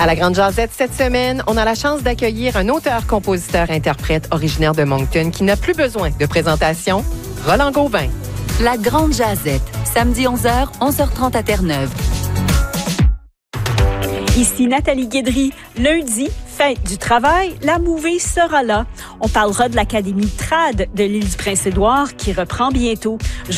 À la Grande Jazette cette semaine, on a la chance d'accueillir un auteur-compositeur-interprète originaire de Moncton qui n'a plus besoin de présentation, Roland Gauvin. La Grande Jazette, samedi 11h, 11h30 à Terre-Neuve. Ici Nathalie Guédry. Lundi, fête du travail, la mouvée sera là. On parlera de l'Académie Trad de l'île du Prince-Édouard qui reprend bientôt.